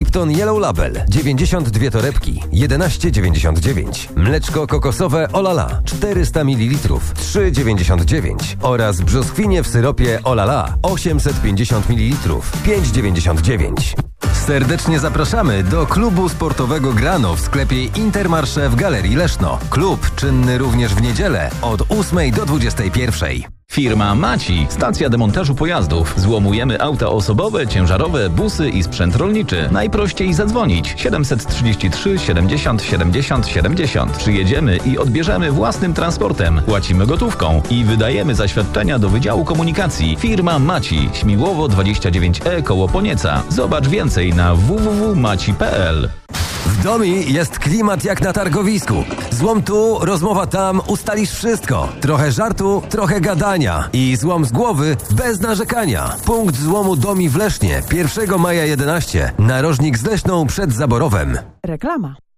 Lipton Yellow Label 92 torebki 11,99. Mleczko kokosowe Olala 400 ml 3,99 oraz brzoskwinie w syropie Olala 850 ml 5,99. Serdecznie zapraszamy do klubu sportowego Grano w sklepie Intermarché w Galerii Leszno. Klub czynny również w niedzielę od 8 do 21. Firma Maci. Stacja demontażu pojazdów. Złomujemy auta osobowe, ciężarowe, busy i sprzęt rolniczy. Najprościej zadzwonić. 733 70 70 70. Przyjedziemy i odbierzemy własnym transportem. Płacimy gotówką i wydajemy zaświadczenia do Wydziału Komunikacji. Firma Maci. Śmiłowo 29E koło Ponieca. Zobacz więcej na www.maci.pl. W Domi jest klimat jak na targowisku. Złom tu, rozmowa tam, ustalisz wszystko. Trochę żartu, trochę gadania. I złom z głowy bez narzekania. Punkt złomu Domi w Lesznie 1 maja 11. Narożnik z Leśną przed Zaborowem. Reklama.